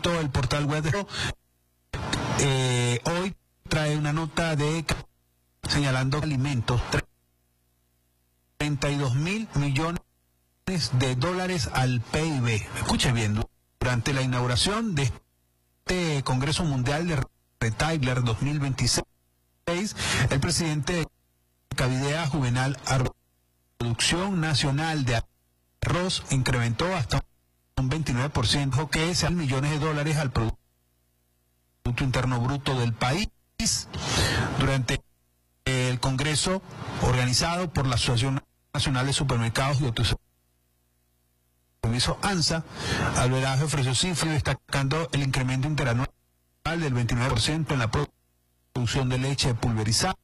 respecto, el portal web hoy trae una nota de señalando alimentos, 32.000 millones de dólares al PIB. Escuche bien, durante la inauguración de este Congreso Mundial de Retailer 2026, el presidente de Cavidea, Juvenal Arroyo, producción nacional de arroz incrementó hasta un 29%, que es millones de dólares al Producto Interno Bruto del país. Durante el Congreso organizado por la Asociación Nacional de Supermercados y Autoservicio ANSA, Alberaje ofreció cifras destacando el incremento interanual del 29% en la producción de leche pulverizada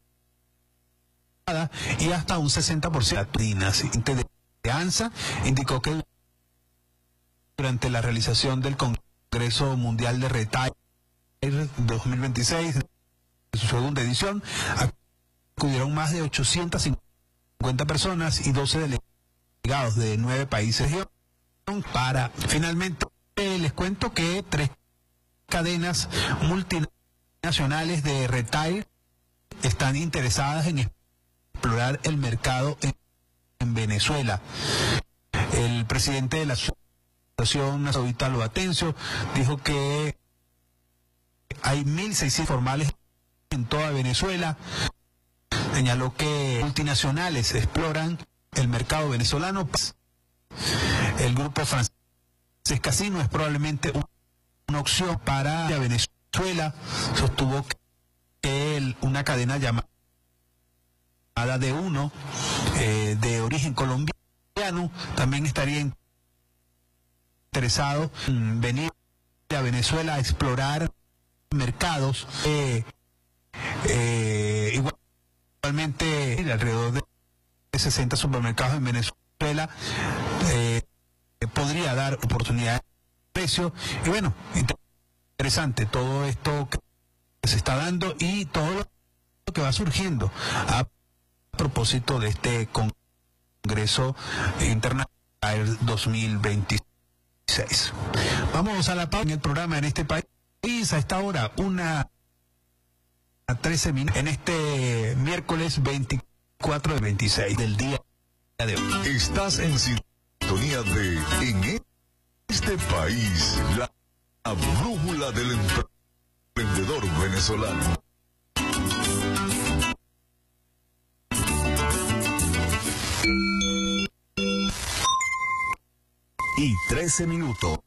y hasta un 60% de ANSA. Indicó que durante la realización del Congreso Mundial de Retailer 2026, en su segunda edición, acudieron más de 850 personas y 12 delegados de 9 países. Finalmente, les cuento que 3 cadenas multinacionales de retail están interesadas en explorar el mercado en Venezuela. El presidente de la Asociación Nacional, Italo Atencio, dijo que hay 1.600 formales en toda Venezuela. Señaló que multinacionales exploran el mercado venezolano. El grupo francés Casino es probablemente una opción para Venezuela. Sostuvo que una cadena llamada D1 de origen colombiano también estaría interesado en venir a Venezuela a explorar mercados. Igualmente alrededor de 60 supermercados en Venezuela podría dar oportunidades de precio. Y bueno, interesante todo esto que se está dando y todo lo que va surgiendo a propósito de este Congreso Internacional 2026. Vamos a la pausa en el programa en este país. A esta hora, 1:13 minutos, en este miércoles 24 de 26 del día de hoy. Estás en sintonía de En este país, la brújula del emprendedor venezolano. Y 13 minutos.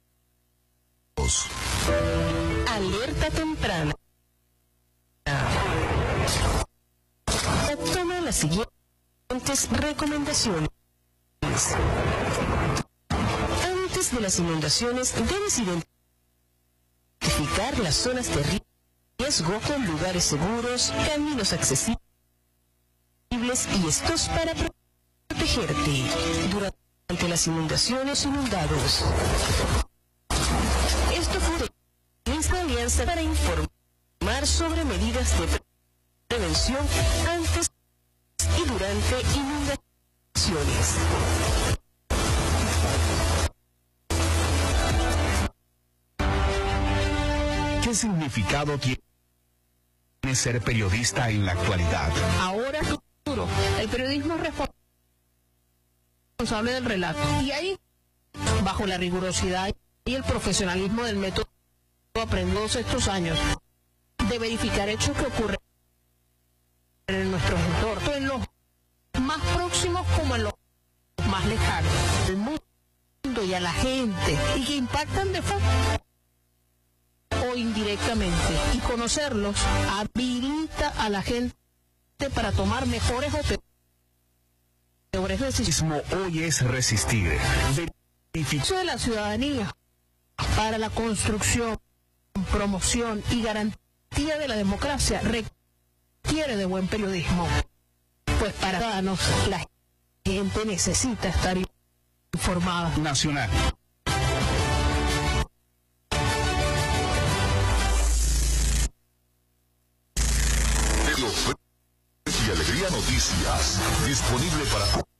Alerta temprana. Toma las siguientes recomendaciones. Antes de las inundaciones, debes identificar las zonas de riesgo con lugares seguros, caminos accesibles y estos para protegerte durante las inundaciones inundados. Esto fue esta alianza para informar sobre medidas de prevención antes y durante inundaciones. ¿Qué significado tiene ser periodista en la actualidad? Ahora futuro. El periodismo es responsable del relato. Y ahí, bajo la rigurosidad y el profesionalismo del método aprendidos estos años, de verificar hechos que ocurren en nuestro entorno, en los más próximos como en los más lejanos, el mundo y a la gente, y que impactan de forma o indirectamente, y conocerlos habilita a la gente para tomar mejores o peores decisiones. Hoy es resistir. Beneficio de la ciudadanía para la construcción, promoción y garantía de la democracia requiere de buen periodismo, pues para ciudadanos la gente necesita estar informada. Nacional. Y Alegría Noticias, disponible para